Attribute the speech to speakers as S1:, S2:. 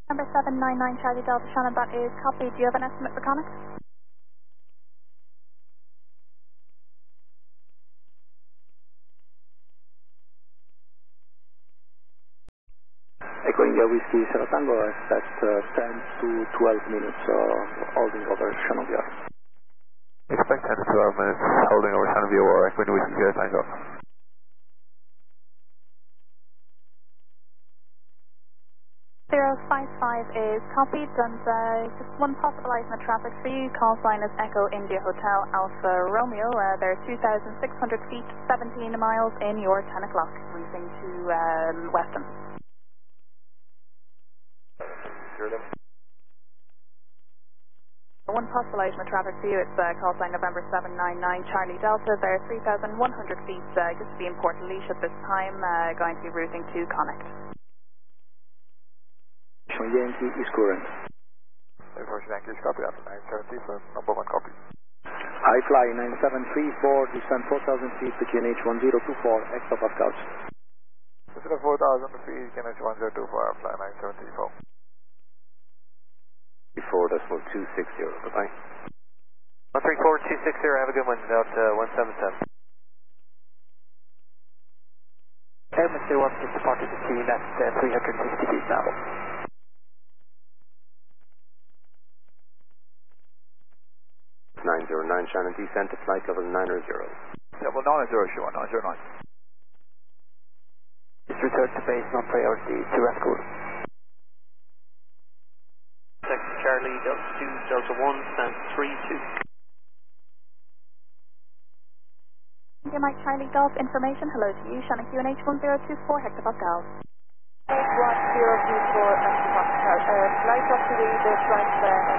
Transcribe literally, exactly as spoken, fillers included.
S1: Number seven nine nine Charlie Delta Shannon, that is copy. Do you have an estimate for Connacht?
S2: Echo India Whiskey Sierra Tango, expect uh, ten to twelve minutes uh, holding over Shannon V R.
S3: Expect ten to twelve minutes holding over Shannon V R, Echo India Whiskey Sierra Tango.
S1: zero five five is copied, and uh, just one possible item of traffic for you. Call sign is Echo India Hotel Alpha Romeo. Uh, there are two thousand six hundred feet, seventeen miles in your ten o'clock, routing to um, Weston. One possible item of traffic for you, it's uh, call sign November seven nine nine Charlie Delta. There are three thousand one hundred feet, uh, just to be in Port Leash at this time, uh, going to be routing to Connacht.
S2: Yankee is current.
S3: Air Yankee is copy after nine seventy for number one copy.
S2: I fly nine seven three four, descend four thousand feet to Q N H one zero two four, hectopascals.
S3: Descend four thousand feet, Q N H one zero two four, fly nine seven three four.
S2: four decimal two six zero, goodbye.
S4: one three four two six zero, have a good one, Delta one seven seven.
S5: Air Master one is departed to sea at uh, three hundred sixty feet now.
S2: nine zero nine Shannon, descent to flight level nine zero.
S3: Level nine zero, sure, nine zero nine.
S5: Please return to base non-priority to Rascal.
S4: Second Charlie, Delta two, Delta one, stand three two.
S1: India Mike Charlie Golf information, hello to you. Shannon Q N H one zero two four, hectopascals.
S6: one zero two four, hectopascal. Uh, flight up to the, the flight uh,